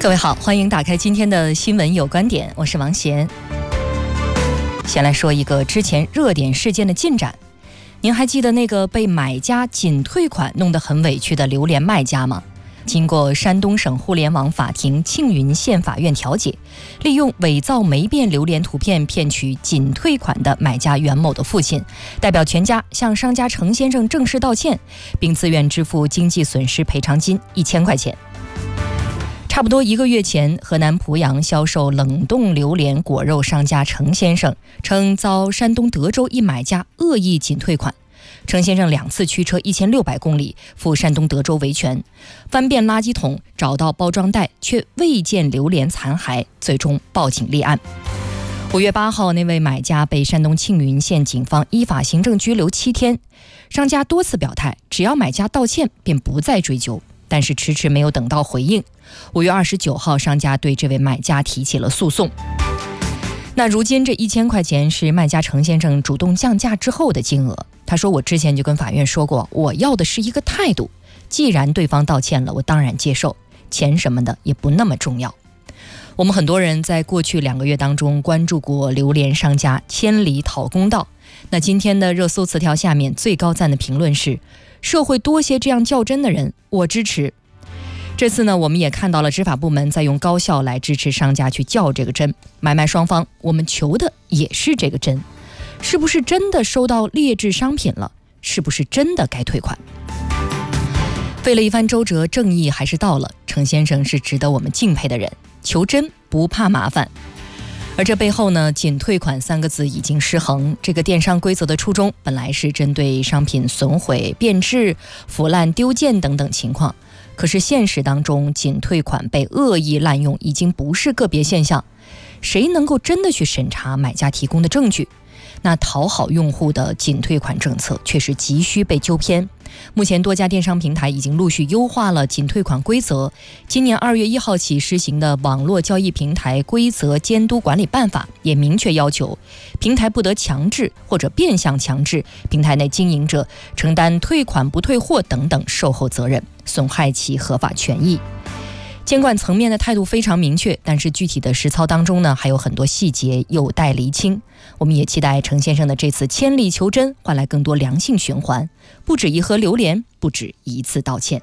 各位好，欢迎打开今天的新闻有观点，我是王贤。先来说一个之前热点事件的进展。您还记得那个被买家仅退款弄得很委屈的榴莲卖家吗？经过山东省互联网法庭庆云县法院调解，利用伪造霉变榴莲图片骗取仅退款的买家袁某的父亲代表全家向商家程先生正式道歉，并自愿支付经济损失赔偿金1000块钱。差不多1个月前，河南濮阳销售冷冻榴莲果肉商家程先生称遭山东德州一买家恶意仅退款。程先生2次驱车1600公里赴山东德州维权，翻遍垃圾桶找到包装袋，却未见榴莲残骸，最终报警立案。5月8号，那位买家被山东庆云县警方依法行政拘留7天。商家多次表态，只要买家道歉便不再追究，但是迟迟没有等到回应。5月29号，商家对这位买家提起了诉讼。那如今这1000块钱是卖家程先生主动降价之后的金额。他说，我之前就跟法院说过，我要的是一个态度，既然对方道歉了，我当然接受，钱什么的也不那么重要。我们很多人在过去2个月当中关注过榴莲商家千里讨公道。那今天的热搜词条下面最高赞的评论是，社会多些这样较真的人，我支持。这次呢，我们也看到了执法部门在用高效来支持商家去较这个真。买卖双方，我们求的也是这个真。是不是真的收到劣质商品了？是不是真的该退款？费了一番周折，正义还是到了。程先生是值得我们敬佩的人，求真不怕麻烦。而这背后呢，仅退款3个字已经失衡。这个电商规则的初衷本来是针对商品损毁、变质、腐烂、丢件等等情况，可是现实当中，仅退款被恶意滥用已经不是个别现象。谁能够真的去审查买家提供的证据？那讨好用户的仅退款政策却是急需被纠偏。目前多家电商平台已经陆续优化了仅退款规则。今年2月1号起施行的《网络交易平台规则监督管理办法》也明确要求，平台不得强制或者变相强制平台内经营者承担退款不退货等等售后责任，损害其合法权益。监管层面的态度非常明确，但是具体的实操当中呢，还有很多细节有待厘清。我们也期待程先生的这次千里求真换来更多良性循环，不止一盒榴莲，不止一次道歉。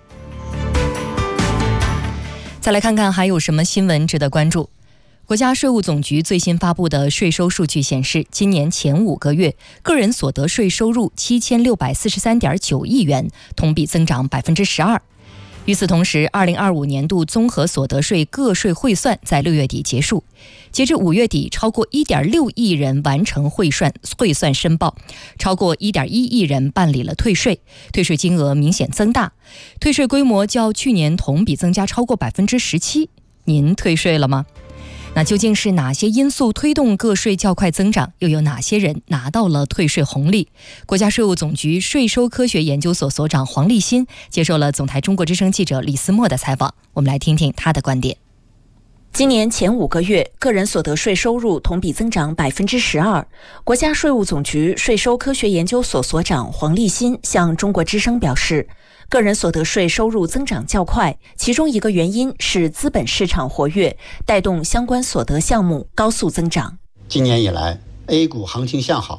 再来看看还有什么新闻值得关注。国家税务总局最新发布的税收数据显示，今年前5个月，个人所得税收入7643.9亿元，同比增长12%。与此同时，2025年度综合所得税个税汇算在6月底结束，截至5月底，超过1.6亿人完成汇算申报，超过1.1亿人办理了退税，退税金额明显增大，退税规模较去年同比增加超过17%。您退税了吗？那究竟是哪些因素推动个税较快增长？又有哪些人拿到了退税红利？国家税务总局税收科学研究所所长黄立新接受了总台中国之声记者李思墨的采访，我们来听听他的观点。 今年前5个月，个人所得税收入同比增长12%。国家税务总局税收科学研究所所长黄立新向中国之声表示，个人所得税收入增长较快，其中一个原因是资本市场活跃，带动相关所得项目高速增长。 今年以来 A 股行情向好，